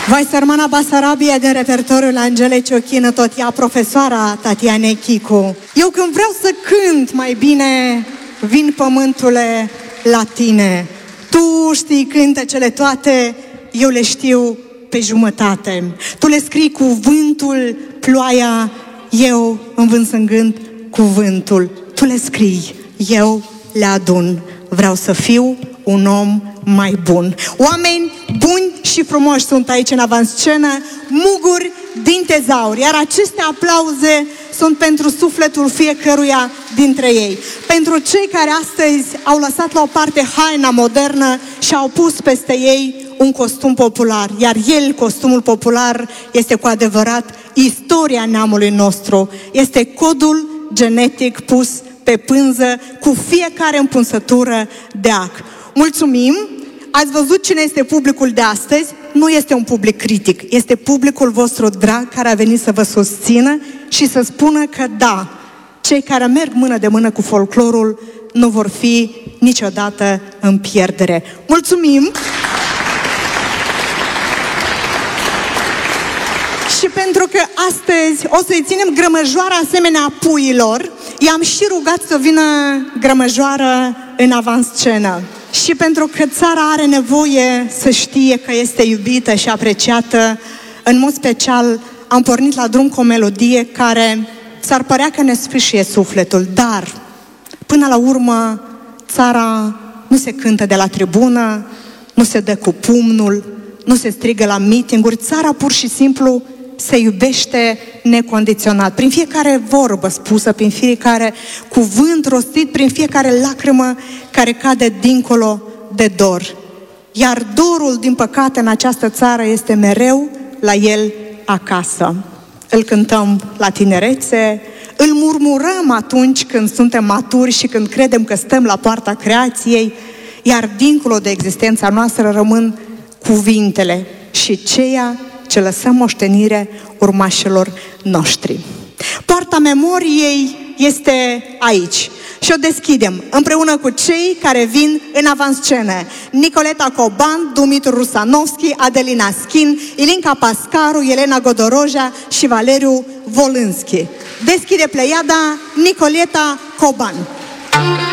Vai Sărmana Basarabia din repertoriul Angelei Ciochină, tot ea profesoara Tatiane Chicu. Eu când vreau să cânt mai bine, vin pământule la tine. Tu știi cântecele toate, eu le știu pe jumătate. Tu le scrii cuvântul, ploaia, eu învâns în gând cuvântul. Tu le scrii, eu le adun. Vreau să fiu un om mai bun. Oameni buni și frumoși sunt aici în avanscenă, muguri din tezauri, iar aceste aplauze sunt pentru sufletul fiecăruia dintre ei. Pentru cei care astăzi au lăsat la o parte haina modernă și au pus peste ei un costum popular, iar el, costumul popular, este cu adevărat istoria neamului nostru. Este codul genetic pus pe pânză cu fiecare împunsătură de ac. Mulțumim! Ați văzut cine este publicul de astăzi? Nu este un public critic, este publicul vostru drag care a venit să vă susțină și să spună că da, cei care merg mână de mână cu folclorul nu vor fi niciodată în pierdere. Mulțumim! Și pentru că astăzi o să-i ținem grămăjoara asemenea puiilor, i-am și rugat să vină grămăjoară în avanscenă. Și pentru că țara are nevoie să știe că este iubită și apreciată, în mod special am pornit la drum cu o melodie care s-ar părea că ne sfâșie sufletul, dar până la urmă țara nu se cântă de la tribună, nu se dă cu pumnul, nu se strigă la mitinguri, țara pur și simplu se iubește necondiționat. Prin fiecare vorbă spusă, prin fiecare cuvânt rostit, prin fiecare lacrimă care cade dincolo de dor. Iar dorul, din păcate, în această țară este mereu la el acasă. Îl cântăm la tinerețe, îl murmurăm atunci când suntem maturi și când credem că stăm la poarta creației, iar dincolo de existența noastră rămân cuvintele și ceea ce lăsăm moștenire urmașilor noștri. Poarta memoriei este aici și o deschidem împreună cu cei care vin în avanscenă. Nicoleta Coban, Dumitru Rusanovski, Adelina Schin, Ilinca Pascaru, Elena Godoroja și Valeriu Volânski. Deschide pleiada Nicoleta Coban.